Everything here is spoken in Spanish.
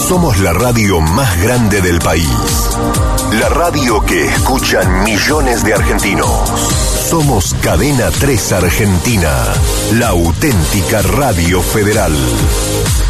Somos la radio más grande del país. La radio que escuchan millones de argentinos. Somos Cadena 3 Argentina, la auténtica radio federal.